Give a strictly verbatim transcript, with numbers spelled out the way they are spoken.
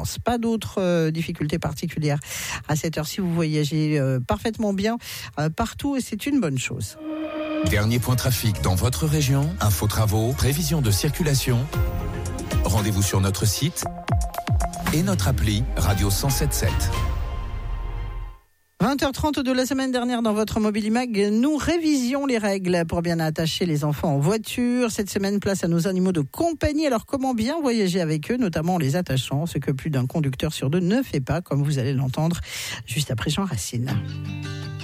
France. Pas d'autres euh, difficultés particulières à cette heure-ci. Vous voyagez euh, parfaitement bien euh, partout et c'est une bonne chose. Dernier point trafic dans votre région, info travaux, prévision de circulation. Rendez-vous sur notre site et notre appli Radio cent sept virgule sept. vingt heures trente de la semaine dernière dans votre Mobilimag, nous révisions les règles pour bien attacher les enfants en voiture. Cette semaine, place à nos animaux de compagnie. Alors comment bien voyager avec eux, notamment en les attachant, ce que plus d'un conducteur sur deux ne fait pas, comme vous allez l'entendre juste après Jean Racine.